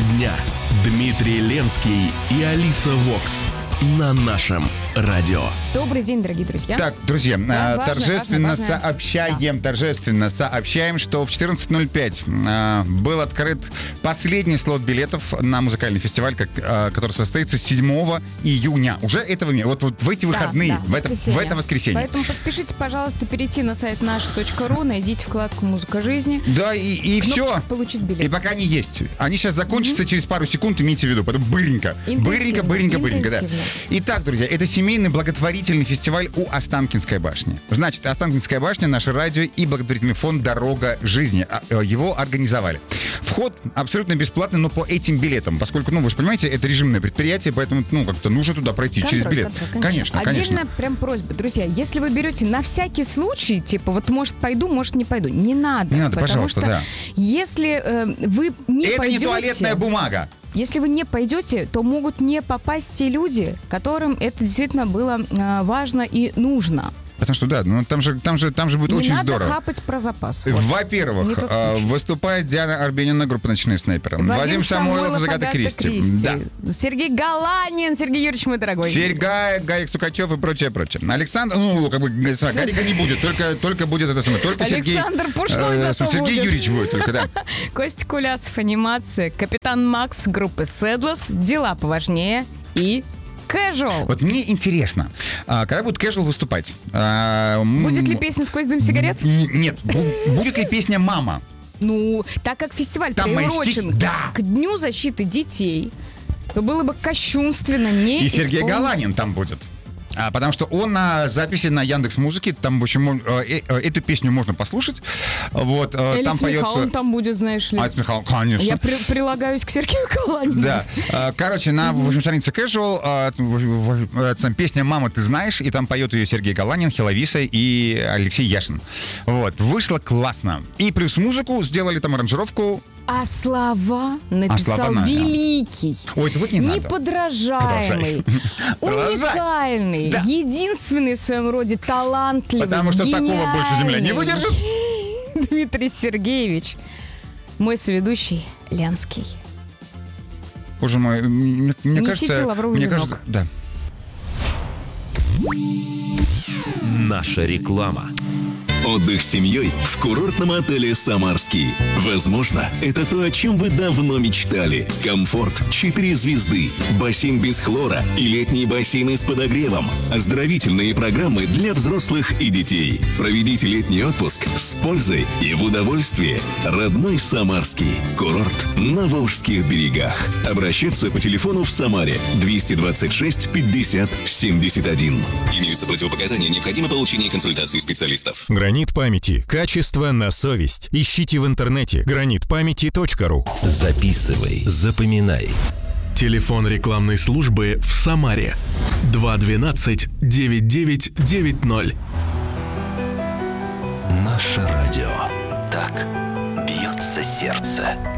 дня. Дмитрий Ленский и Алиса Вокс на нашем радио. Добрый день, дорогие друзья. Так, друзья, Да, торжественно важно. сообщаем, что в 14:05 был открыт последний слот билетов на музыкальный фестиваль, который состоится 7 июня. Уже этого вот в эти выходные, в это воскресенье. Поэтому поспешите, пожалуйста, перейти на сайт наш.ру, найдите вкладку «Музыка жизни». Да, и все. Получить билет. И пока они есть. Они сейчас закончатся через пару секунд, имейте в виду. Потом быренько, да. Итак, друзья, это семейный благотворительный фестиваль у Останкинской башни. Значит, Останкинская башня, наше радио и благотворительный фонд «Дорога жизни» его организовали. Вход абсолютно бесплатный, но по этим билетам, поскольку, вы же понимаете, это режимное предприятие, поэтому, как-то нужно туда пройти через билет. Конечно. Отдельная прям просьба, друзья, если вы берете на всякий случай, может пойду, может не пойду, не надо. Не надо, пожалуйста, что если вы не это пойдете... Это не туалетная бумага. Если вы не пойдете, то могут не попасть те люди, которым это действительно было важно и нужно. Потому что, там же будет очень здорово. Не надо хапать про запас. Во-первых, выступает Диана Арбенина, группа «Ночные снайперы». Вадим Самойлов, Агата Кристи. Да. Сергей Галанин, Сергей Юрьевич, мой дорогой. Серьга, Гарик Сукачев и прочее. Александр, Гарика не будет, только будет это самое. Только Александр Пушной зато будет. Сергей Юрьевич будет только, да. Костя Кулясов, анимация, Капитан Макс, группы Седлос, Дела поважнее и Casual. Вот мне интересно, когда будет Casual выступать? Будет ли песня «Сквозь дым сигарет»? Нет. Будет ли песня «Мама»? Так как фестиваль там приурочен к Дню защиты детей, то было бы кощунственно не И Сергей Галанин там будет. Потому что он на записи на Яндекс.Музыке, там, в общем, эту песню можно послушать. Вот, Элли там Смехалон там будет, знаешь ли. Смехалон, конечно. Я прилагаюсь к Сергею Галанину. Да. Короче, в общем, странице Casual, песня «Мама, ты знаешь», и там поет ее Сергей Галанин, Хеловиса и Алексей Яшин. Вот, вышло классно. И плюс музыку сделали там аранжировку. А слова написал великий, неподражаемый, уникальный, единственный в своем роде талантливый, потому что такого больше земля не выдержит. Дмитрий Сергеевич, мой соведущий Ленский. Боже мой, мне кажется, да. Наша реклама. Отдых с семьей в курортном отеле «Самарский». Возможно, это то, о чем вы давно мечтали. Комфорт 4 звезды, бассейн без хлора и летние бассейны с подогревом. Оздоровительные программы для взрослых и детей. Проведите летний отпуск с пользой и в удовольствии. Родной «Самарский». Курорт на Волжских берегах. Обращаться по телефону в Самаре 226 50 71. Имеются противопоказания, необходимо получение консультации специалистов. Гранит памяти. Качество на совесть. Ищите в интернете granitpamяти.ru. Записывай, запоминай. Телефон рекламной службы в Самаре 212 9990. Наше радио. Так бьется сердце.